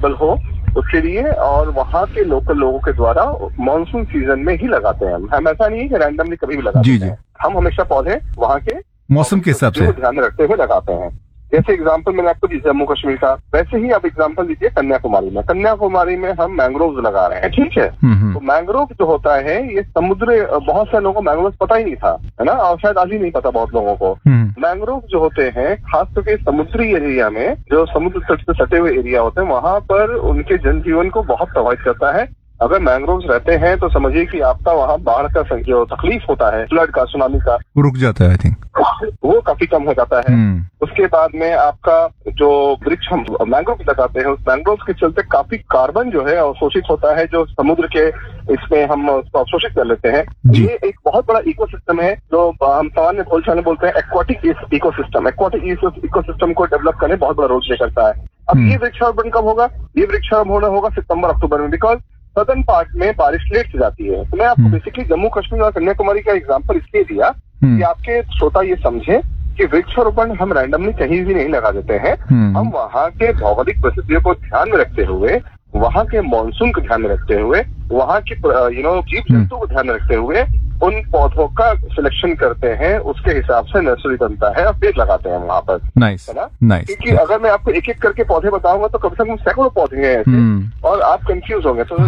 Available हो उसके लिए, और वहाँ के लोकल लोगों के द्वारा मानसून सीजन में ही लगाते हैं। हम ऐसा नहीं है कि रैंडमली कभी भी लगाते हैं। हम हमेशा पौधे वहाँ के मौसम के हिसाब से ध्यान में रखते हुए लगाते हैं। जैसे एग्जाम्पल मैंने आपको दी जम्मू कश्मीर का, वैसे ही आप एग्जाम्पल दीजिए कन्याकुमारी में। कन्याकुमारी में हम मैंग्रोव लगा रहे हैं, ठीक है। तो मैंग्रोव जो होता है ये समुद्र, बहुत से लोगों को मैंग्रोव पता ही नहीं था, है ना, और शायद आज ही नहीं पता बहुत लोगों को। मैंग्रोव जो होते हैं खास करके समुद्री एरिया में, जो समुद्र तट से सटे हुए एरिया होते हैं, वहां पर उनके जनजीवन को बहुत प्रभावित करता है। अगर मैंग्रोव्स रहते हैं तो समझिए कि आपका वहाँ बाढ़ का जो तकलीफ होता है, फ्लड का, सुनामी का, रुक जाता है। आई थिंक वो काफी कम हो जाता है। उसके बाद में आपका जो वृक्ष हम मैंग्रोव लगाते हैं, उस मैंग्रोव के चलते काफी कार्बन जो है अवशोषित होता है, जो समुद्र के इसमें हम उसको अवशोषित कर लेते हैं। ये एक बहुत बड़ा इकोसिस्टम है जो हम सामान्य बोलचाल में बोलते हैं एक्वाटिक इकोसिस्टम। एक्वाटिक इकोसिस्टम को डेवलप करने बहुत बड़ा रोल प्ले करता है। अब ये वृक्षारोपण कब होगा? ये वृक्षारोपण होगा सितंबर अक्टूबर में, बिकॉज सदर्न पार्ट में बारिश लेट से जाती है। तो मैं आपको बेसिकली जम्मू कश्मीर और कन्याकुमारी का एग्जांपल इसलिए दिया कि आपके श्रोता ये समझे कि वृक्षारोपण हम रैंडमली कहीं भी नहीं लगा देते हैं। हम वहाँ के भौगोलिक परिस्थितियों को ध्यान में रखते हुए, वहाँ के मानसून को ध्यान में रखते हुए, वहाँ की जीव जंतु को ध्यान में रखते हुए उन पौधों का सिलेक्शन करते हैं। उसके हिसाब से नर्सरी बनता है और पेड़ लगाते हैं वहाँ पर। नाइस, है ना? नाइस। क्योंकि अगर मैं आपको एक एक करके पौधे बताऊंगा तो कम से कम सैकड़ों पौधे हैं ऐसे, और आप कंफ्यूज होंगे। तो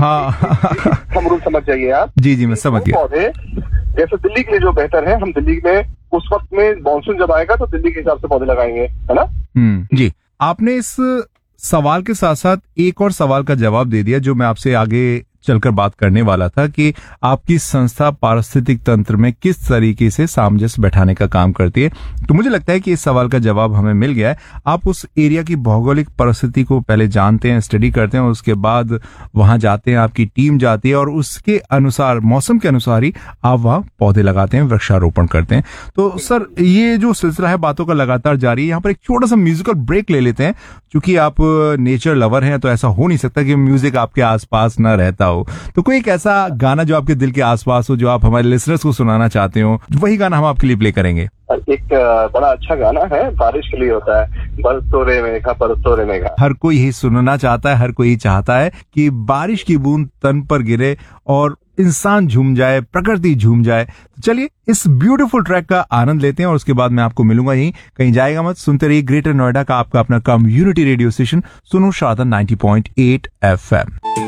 हम रूल समझ जाइए आप। जी, मैं समझ गया। पौधे जैसे दिल्ली के लिए जो बेहतर है, हम दिल्ली में उस वक्त में मानसून जब आएगा तो दिल्ली के हिसाब से पौधे लगाएंगे, है ना। जी, आपने इस सवाल के साथ साथ एक और सवाल का जवाब दे दिया जो मैं आपसे आगे चलकर बात करने वाला था कि आपकी संस्था पारिस्थितिक तंत्र में किस तरीके से सामंजस्य बैठाने का काम करती है। तो मुझे लगता है कि इस सवाल का जवाब हमें मिल गया है। आप उस एरिया की भौगोलिक परिस्थिति को पहले जानते हैं, स्टडी करते हैं, उसके बाद वहां जाते हैं, आपकी टीम जाती है और उसके अनुसार, मौसम के अनुसार ही आप वहां पौधे लगाते हैं, वृक्षारोपण करते हैं। तो सर, ये जो सिलसिला है बातों का लगातार जारी है। यहाँ पर एक छोटा सा म्यूजिकल ब्रेक ले लेते हैं। चूंकि आप नेचर लवर हैं तो ऐसा हो नहीं सकता कि म्यूजिक आपके आसपास न रहता हो। तो कोई एक ऐसा गाना जो आपके दिल के आसपास हो, जो आप हमारे लिसनर्स को सुनाना चाहते हो, वही गाना हम आपके लिए प्ले करेंगे। एक बड़ा अच्छा गाना है, बारिश के लिए होता है, बरसो रे मेघा बरसो रे मेघा। हर कोई यही सुनना चाहता है, हर कोई चाहता है कि बारिश की बूंद तन पर गिरे और इंसान झूम जाए, प्रकृति झूम जाए। तो चलिए इस ब्यूटीफुल ट्रैक का आनंद लेते हैं और उसके बाद मैं आपको मिलूंगा यहीं, कहीं जाएगा मत। सुनते रहिए ग्रेटर नोएडा का आपका अपना कम्युनिटी रेडियो स्टेशन सुनो शारदा 90.8 FM।